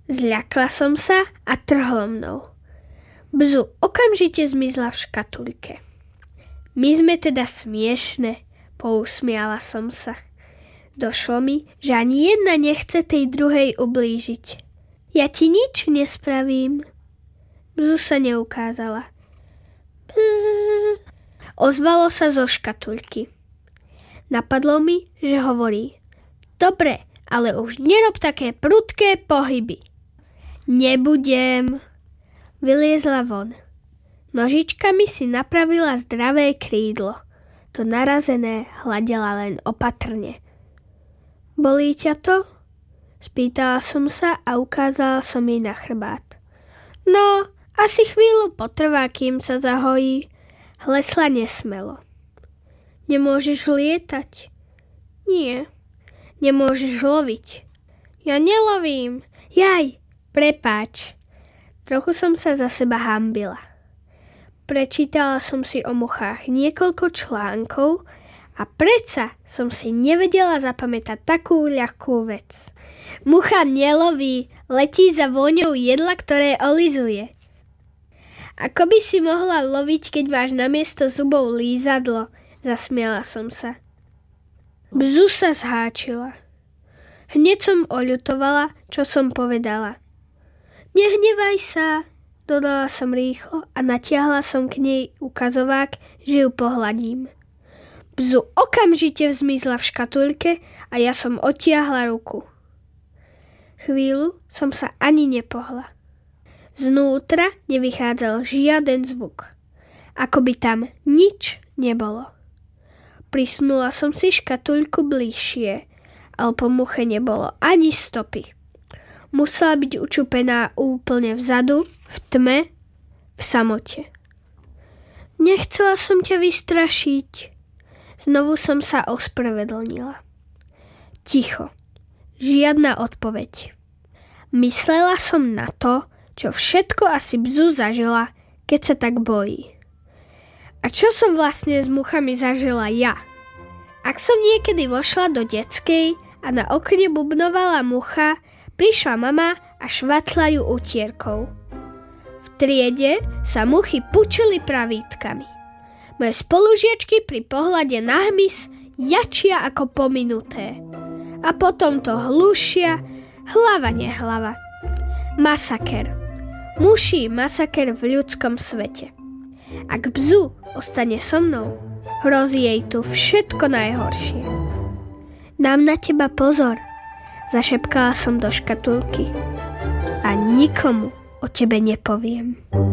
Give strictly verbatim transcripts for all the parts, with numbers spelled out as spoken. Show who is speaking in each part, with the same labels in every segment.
Speaker 1: Zľakla som sa a trhlo mnou. Bzu okamžite zmizla v škatuľke. My sme teda smiešne, pousmiala som sa. Došlo mi, že ani jedna nechce tej druhej ublížiť. Ja ti nič nespravím. Bzu sa neukázala. Bzz. Ozvalo sa zo škatuľky. Napadlo mi, že hovorí: Dobre, ale už nerob také prudké pohyby. Nebudem. Vyliezla von. Nožičkami si napravila zdravé krídlo. To narazené hladela len opatrne. Bolí ťa to? Spýtala som sa a ukázala som jej na chrbát. No, asi chvíľu potrvá, kým sa zahojí. Hlesla nesmelo. Nemôžeš lietať? Nie. Nemôžeš loviť? Ja nelovím. Jaj, prepáč. Trochu som sa za seba hanbila. Prečítala som si o muchách niekoľko článkov a predsa som si nevedela zapamätať takú ľahkú vec. Mucha neloví, letí za vôňou jedla, ktoré olizuje. Ako by si mohla loviť, keď máš namiesto zubov lízadlo? Zasmiala som sa. Bzu sa zháčila. Hneď som oľutovala, čo som povedala. Nehnevaj sa, dodala som rýchlo a natiahla som k nej ukazovák, že ju pohľadím. Bzu okamžite vzmizla v škatuľke a ja som odtiahla ruku. Chvíľu som sa ani nepohla. Znútra nevychádzal žiaden zvuk. Ako by tam nič nebolo. Prisnula som si škatuľku bližšie, ale po muche nebolo ani stopy. Musela byť učupená úplne vzadu, v tme, v samote. Nechcela som ťa vystrašiť. Znovu som sa ospravedlnila. Ticho. Žiadna odpoveď. Myslela som na to, čo všetko asi Bzu zažila, keď sa tak bojí. A čo som vlastne s muchami zažila ja? Ak som niekedy vošla do detskej a na okne bubnovala mucha, prišla mama a švatla ju utierkou. V triede sa muchy pučili pravítkami. Moje spolužiačky pri pohľade na hmyz jačia ako pominuté. A potom to hlušia, hlava nehlava. Masaker. Muší masaker v ľudskom svete. Ak Bzu ostane so mnou, hrozí jej tu všetko najhoršie. Dám na teba pozor, zašepkala som do škatulky. A nikomu o tebe nepoviem.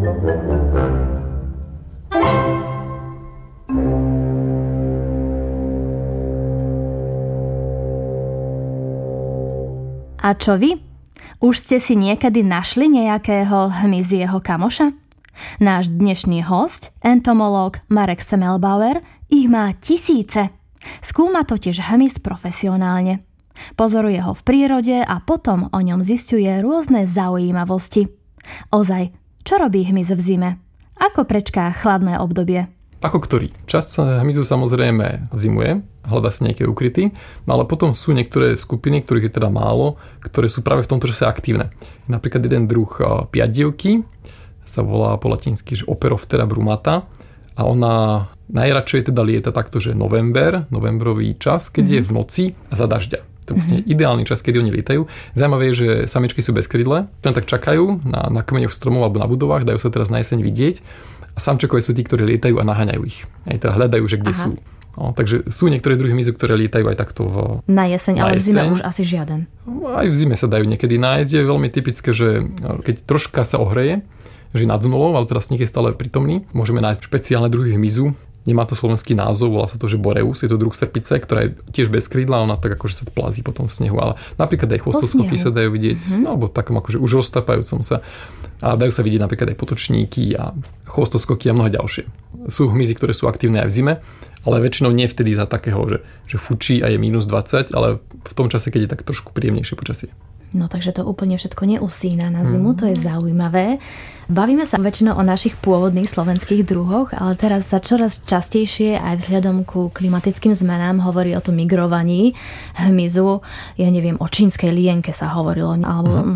Speaker 2: A čo vy? Už ste si niekedy našli nejakého hmyzieho kamoša? Náš dnešný hosť, entomológ Marek Semmelbauer, ich má tisíce. Skúma totiž hmyz profesionálne. Pozoruje ho v prírode a potom o ňom zisťuje rôzne zaujímavosti. Ozaj, čo robí hmyz v zime? Ako prečká chladné obdobie?
Speaker 3: Ako ktorý? Časť hmyzu samozrejme zimuje, hľadá si nejaké ukryty, no ale potom sú niektoré skupiny, ktorých je teda málo, ktoré sú práve v tomto čase aktívne. Napríklad jeden druh piatdievky sa volá po latinsky, že Operophthera brumata, a ona najradšej teda lieta takto, že november, novembrový čas, keď mm-hmm. je v noci a za dažďa. To je vlastne mm-hmm. ideálny čas, kedy oni lietajú. Zaujímavé je, že samičky sú bez krydle, len tak čakajú na, na kmeňoch stromov alebo na budovách, dajú sa teraz na jeseň vidieť. A samčekové sú tí, ktorí lietajú a naháňajú ich. Aj teda hľadajú, že kde Aha. sú. No, takže sú niektoré druhy hmyzu, ktoré lietajú aj takto v,
Speaker 2: na jeseň,
Speaker 3: na
Speaker 2: ale
Speaker 3: jeseň.
Speaker 2: V zime už asi žiaden.
Speaker 3: Aj v zime sa dajú niekedy nájsť. Je veľmi typické, že keď troška sa ohreje, že nad nulou, ale teraz sníh je stále prítomný, môžeme nájsť špeciálne druhy hmyzu. Nemá to slovenský názov, volá sa to, že Boreus, je to druh srpice, ktorá je tiež bez krídla, ona tak akože sa plazí po tom snehu, ale napríklad aj chvostoskoky sa dajú vidieť, mm-hmm. alebo takom akože už roztápajúcom sa. A dajú sa vidieť napríklad aj potočníky a chvostoskoky a mnohé ďalšie. Sú hmyzy, ktoré sú aktívne aj v zime, ale väčšinou nie vtedy za takého, že, že fučí a je mínus dvadsať, ale v tom čase, keď je tak trošku príjemnejšie počasie.
Speaker 2: No takže to úplne všetko neusína na zimu, mm. to je zaujímavé. Bavíme sa väčšinou o našich pôvodných slovenských druhoch, ale teraz sa čoraz častejšie aj vzhľadom ku klimatickým zmenám hovorí o tom migrovaní hmyzu. Ja neviem, o čínskej lienke sa hovorilo, alebo mm.